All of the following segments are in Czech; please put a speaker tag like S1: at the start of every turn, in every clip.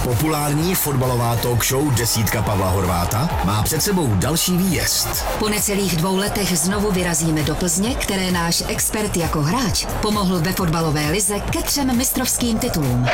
S1: Populární fotbalová talk show Desítka Pavla Horváta má před sebou další výjezd.
S2: Po necelých 2 letech znovu vyrazíme do Plzně, které náš expert jako hráč pomohl ve fotbalové lize ke 3 mistrovským titulům.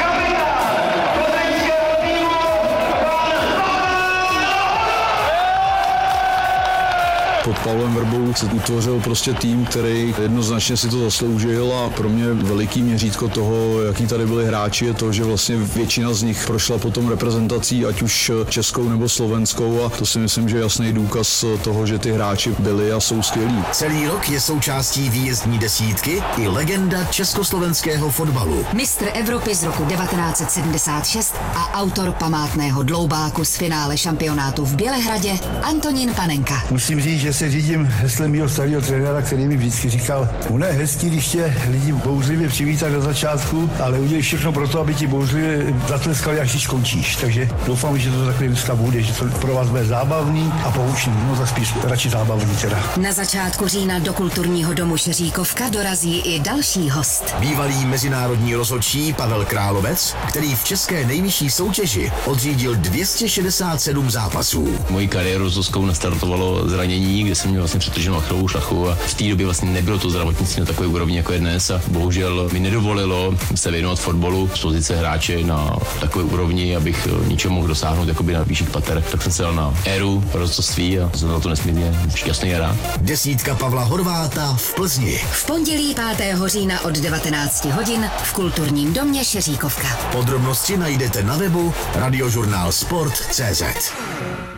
S3: Pod Pavlem Vrbou se utvořil prostě tým, který jednoznačně si to zasloužil a pro mě veliký měřítko toho, jaký tady byli hráči, je to, že vlastně většina z nich prošla potom reprezentací, ať už českou nebo slovenskou, a to si myslím, že je jasný důkaz toho, že ty hráči byli a jsou skvělí.
S1: Celý rok je součástí výjezdní desítky i legenda československého fotbalu.
S2: Mistr Evropy z roku 1976 a autor památného dloubáku z finále šampionátu v Bělehradě Antonín Panenka.
S4: Musím říct, že se řídím heslem mýho starého trenéra, který mi vždycky říkal, ono je hezký, když tě lidi bouřlivě přivítají na začátku, ale udělej všechno pro to, aby ti bouřlivě zatleskali, až když skončíš. Takže doufám, že to takhle dneska bude, že to pro vás bude zábavný a poučný. No za spíš radši zábavný teda.
S2: Na začátku října do kulturního domu Šeříkovka dorazí i další host.
S1: Bývalý mezinárodní rozhodčí Pavel Královec, který v české nejvyšší soutěži odřídil 267 zápasů.
S5: Moji kariéru s Zoskou nastartovalo zranění, kde jsem měl vlastně přetrženou achilovou šlachu a v té době vlastně nebylo to zdravotnictví na takové úrovni, jako je dnes, a bohužel mi nedovolilo se věnovat fotbalu z pozice hráče na takové úrovni, abych ničeho mohl dosáhnout jakoby na výšších pater. Tak jsem se dal na éru rozhodcovství a jsem na to nesmírně šťastný a rád.
S1: Desítka Pavla Horváta v Plzni.
S2: V pondělí 5. října od 19 hodin v kulturním domě Šeříkovka.
S1: Podrobnosti najdete na webu radiožurnálsport.cz.